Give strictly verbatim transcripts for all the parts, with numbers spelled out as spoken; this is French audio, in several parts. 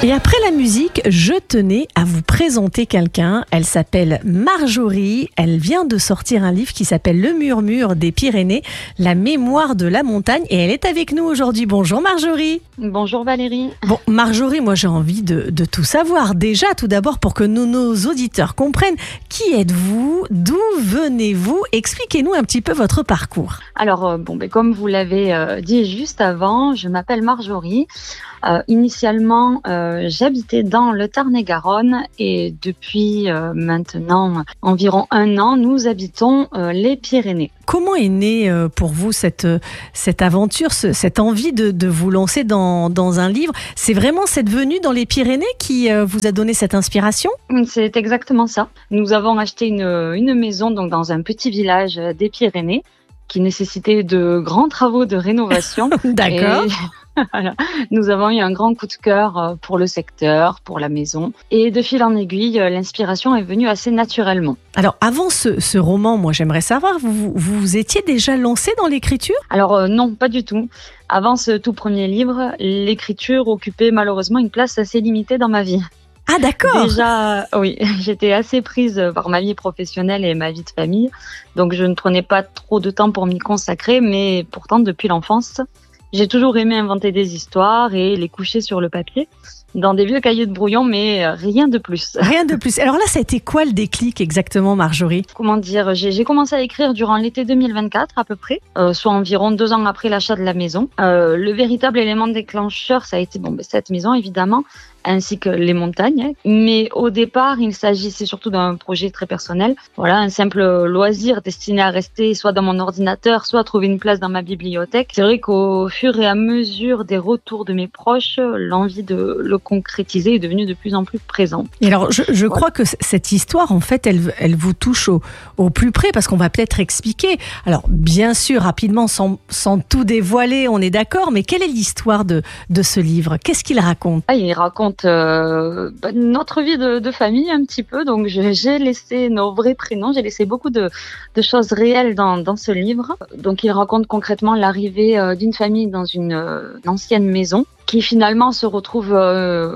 Et après la musique, je tenais à vous présenter quelqu'un. Elle s'appelle Marjorie. Elle vient de sortir un livre qui s'appelle Le murmure des Pyrénées, la mémoire de la montagne. Et elle est avec nous aujourd'hui. Bonjour Marjorie. Bonjour Valérie. Bon, Marjorie, moi j'ai envie de, de tout savoir. Déjà, tout d'abord, pour que nos, nos auditeurs comprennent qui êtes-vous, d'où venez-vous. Expliquez-nous un petit peu votre parcours. Alors, euh, bon, ben, comme vous l'avez euh, dit juste avant, je m'appelle Marjorie. Euh, initialement, euh, j'habitais dans le Tarn-et-Garonne et depuis euh, maintenant environ un an, nous habitons euh, les Pyrénées. Comment est née euh, pour vous cette, cette aventure, ce, cette envie de, de vous lancer dans, dans un livre? C'est vraiment cette venue dans les Pyrénées qui euh, vous a donné cette inspiration? C'est exactement ça. Nous avons acheté une, une maison donc, dans un petit village des Pyrénées qui nécessitait de grands travaux de rénovation. D'accord. Et... Voilà. Nous avons eu un grand coup de cœur pour le secteur, pour la maison. Et de fil en aiguille, l'inspiration est venue assez naturellement. Alors, avant ce, ce roman, moi j'aimerais savoir, vous, vous, vous étiez déjà lancé dans l'écriture? Alors euh, non, pas du tout. Avant ce tout premier livre, l'écriture occupait malheureusement une place assez limitée dans ma vie. Ah d'accord. Déjà, oui, j'étais assez prise par ma vie professionnelle et ma vie de famille. Donc je ne prenais pas trop de temps pour m'y consacrer, mais pourtant depuis l'enfance, j'ai toujours aimé inventer des histoires et les coucher sur le papier, dans des vieux cahiers de brouillon, mais rien de plus. Rien de plus. Alors là, ça a été quoi le déclic exactement, Marjorie? Comment dire, j'ai, j'ai commencé à écrire durant l'été deux mille vingt-quatre à peu près, euh, soit environ deux ans après l'achat de la maison. Euh, le véritable élément déclencheur, ça a été bon, cette maison évidemment, ainsi que les montagnes. Mais au départ, il s'agissait surtout d'un projet très personnel. Voilà, un simple loisir destiné à rester soit dans mon ordinateur, soit à trouver une place dans ma bibliothèque. C'est vrai qu'au fur et à mesure des retours de mes proches, l'envie de le concrétiser est devenue de plus en plus présente. Et alors, je, je voilà. crois que cette histoire, en fait, elle, elle vous touche au, au plus près, parce qu'on va peut-être expliquer. Alors, bien sûr, rapidement, sans, sans tout dévoiler, on est d'accord, mais quelle est l'histoire de, de ce livre? Qu'est-ce qu'il raconte? Ah, il raconte Euh, bah, notre vie de, de famille un petit peu, donc je, j'ai laissé nos vrais prénoms, j'ai laissé beaucoup de, de choses réelles dans, dans ce livre. Donc il raconte concrètement l'arrivée euh, d'une famille dans une, euh, une ancienne maison qui finalement se retrouve euh,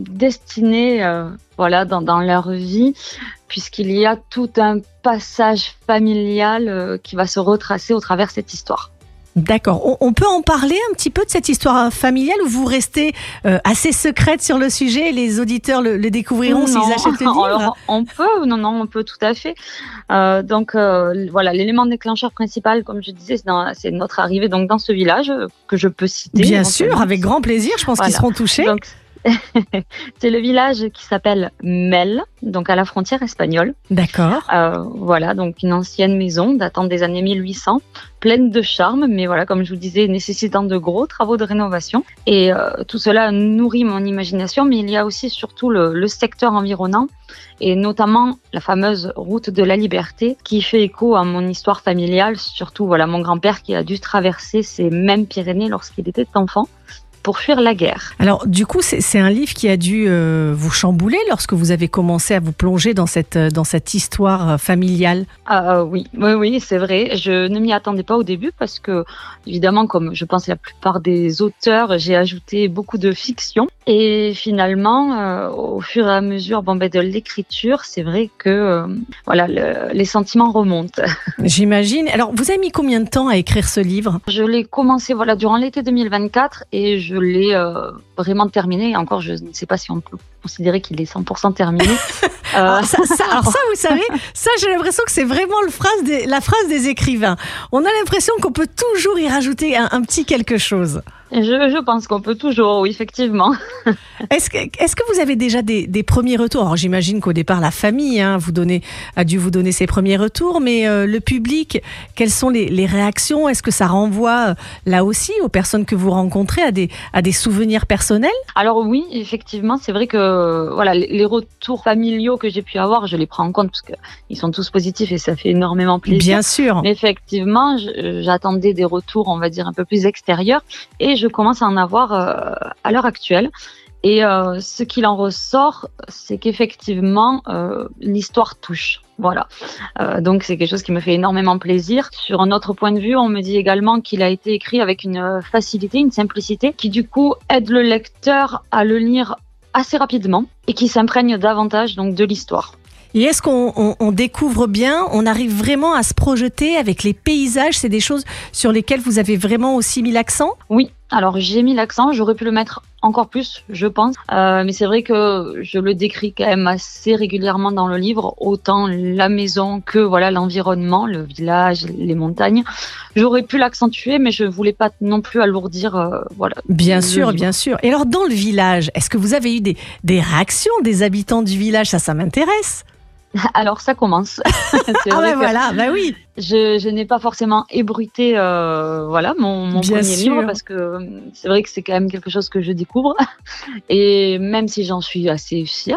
destinée euh, voilà, dans, dans leur vie, puisqu'il y a tout un passage familial euh, qui va se retracer au travers de cette histoire. D'accord. On, on peut en parler un petit peu de cette histoire familiale ou vous restez euh, assez secrète sur le sujet et les auditeurs le, le découvriront non, s'ils achètent le livre? Alors, on peut, non, non, on peut tout à fait. Euh, donc euh, voilà, l'élément déclencheur principal, comme je disais, c'est, dans, c'est notre arrivée donc dans ce village que je peux citer. Bien sûr, avec grand plaisir. Je pense voilà. qu'ils seront touchés. Donc, c'est le village qui s'appelle Mel, donc à la frontière espagnole. D'accord. Euh, voilà, donc une ancienne maison datant des années mille huit cents, pleine de charme, mais voilà, comme je vous disais, nécessitant de gros travaux de rénovation. Et euh, tout cela nourrit mon imagination, mais il y a aussi surtout le, le secteur environnant, et notamment la fameuse route de la liberté, qui fait écho à mon histoire familiale, surtout voilà, mon grand-père qui a dû traverser ces mêmes Pyrénées lorsqu'il était enfant, pour fuir la guerre. Alors du coup, c'est, c'est un livre qui a dû euh, vous chambouler lorsque vous avez commencé à vous plonger dans cette, dans cette histoire familiale. Euh, oui, oui, oui, c'est vrai. Je ne m'y attendais pas au début parce que, évidemment, comme je pense la plupart des auteurs, j'ai ajouté beaucoup de fiction. Et finalement, euh, au fur et à mesure bon, ben, de l'écriture, c'est vrai que euh, voilà, le, les sentiments remontent. J'imagine. Alors, vous avez mis combien de temps à écrire ce livre? Je l'ai commencé voilà, durant l'été deux mille vingt-quatre et je l'ai euh, vraiment terminé. Encore, je ne sais pas si on peut considérer qu'il est cent pour cent terminé. Euh... Alors, ça, ça, alors ça, vous savez, ça j'ai l'impression que c'est vraiment le phrase des, la phrase des écrivains. On a l'impression qu'on peut toujours y rajouter un, un petit quelque chose. Je, je pense qu'on peut toujours, oui, effectivement. Est-ce que, est-ce que vous avez déjà des, des premiers retours? Alors j'imagine qu'au départ la famille hein, vous donnez, a dû vous donner ses premiers retours, mais euh, le public, quelles sont les, les réactions? Est-ce que ça renvoie euh, là aussi aux personnes que vous rencontrez à des, à des souvenirs personnels? Alors oui, effectivement, c'est vrai que voilà, les retours familiaux que j'ai pu avoir, je les prends en compte parce qu'ils sont tous positifs et ça fait énormément plaisir. Bien sûr. Mais effectivement, je, j'attendais des retours, on va dire, un peu plus extérieurs et je commence à en avoir euh, à l'heure actuelle. Et euh, ce qu'il en ressort, c'est qu'effectivement, euh, l'histoire touche. Voilà. Euh, donc, c'est quelque chose qui me fait énormément plaisir. Sur un autre point de vue, on me dit également qu'il a été écrit avec une facilité, une simplicité, qui du coup aide le lecteur à le lire assez rapidement et qui s'imprègne davantage donc de l'histoire. Et est-ce qu'on on, on découvre bien, on arrive vraiment à se projeter avec les paysages? C'est des choses sur lesquelles vous avez vraiment aussi mis l'accent? Oui, alors j'ai mis l'accent, j'aurais pu le mettre encore plus, je pense. Euh, mais c'est vrai que je le décris quand même assez régulièrement dans le livre, autant la maison que voilà l'environnement, le village, les montagnes. J'aurais pu l'accentuer, mais je voulais pas non plus alourdir. Euh, voilà. Bien sûr, bien sûr. Et alors dans le village, est-ce que vous avez eu des, des réactions des habitants du village? Ça, ça m'intéresse. Alors ça commence. C'est ah ben voilà, bah oui. Je, je n'ai pas forcément ébruité euh, voilà, mon, mon premier sûr. livre parce que c'est vrai que c'est quand même quelque chose que je découvre. Et même si j'en suis assez fière,